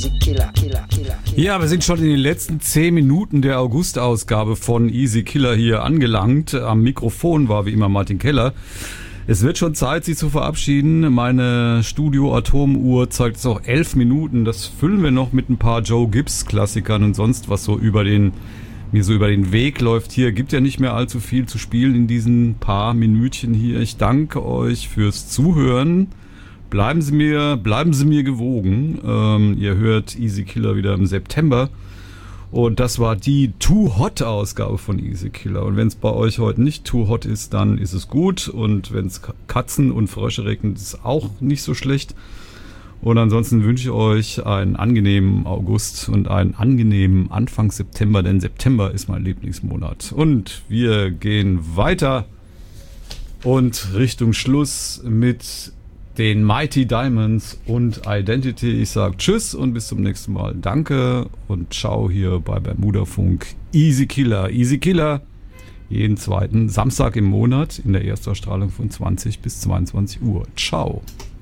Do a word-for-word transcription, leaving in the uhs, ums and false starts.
Easy Killer, Killer, Killer, Killer. Ja, wir sind schon in den letzten zehn Minuten der August-Ausgabe von Easy Killer hier angelangt. Am Mikrofon war wie immer Martin Keller. Es wird schon Zeit, Sie zu verabschieden. Meine Studio-Atomuhr zeigt es auch elf Minuten. Das füllen wir noch mit ein paar Joe Gibbs-Klassikern und sonst was so über den, mir so über den Weg läuft. Hier gibt ja nicht mehr allzu viel zu spielen in diesen paar Minütchen hier. Ich danke euch fürs Zuhören. Bleiben Sie mir, bleiben Sie mir gewogen. Ähm, ihr hört Easy Killer wieder im September. Und das war die Too Hot Ausgabe von Easy Killer. Und wenn es bei euch heute nicht too hot ist, dann ist es gut. Und wenn es Katzen und Frösche regnet, ist es auch nicht so schlecht. Und ansonsten wünsche ich euch einen angenehmen August und einen angenehmen Anfang September, denn September ist mein Lieblingsmonat. Und wir gehen weiter und Richtung Schluss mit den Mighty Diamonds und Identity. Ich sage Tschüss und bis zum nächsten Mal. Danke und ciao hier bei Bermuda Funk. Easy Killer. Easy Killer. Jeden zweiten Samstag im Monat in der Erstausstrahlung von zwanzig bis zweiundzwanzig Uhr. Ciao.